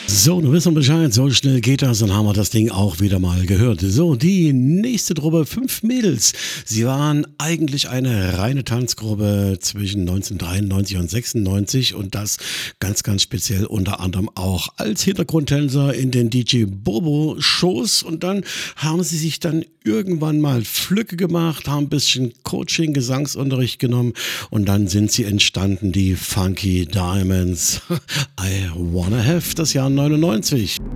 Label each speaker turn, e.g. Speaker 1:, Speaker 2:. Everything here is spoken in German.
Speaker 1: So, du wissen Bescheid, so schnell geht das, dann haben wir das Ding auch wieder mal gehört. So, die nächste Truppe, 5 Mädels. Sie waren eigentlich eine reine Tanzgruppe zwischen 1993 und 96 und das ganz, ganz speziell unter anderem auch als Hintergrundtänzer in den DJ Bobo Shows und dann haben sie sich dann irgendwann mal Flücke gemacht, haben ein bisschen Coaching, Gesangsunterricht genommen und dann sind sie entstanden, die Funky Diamonds. I Wanna Have, das Jahr 99.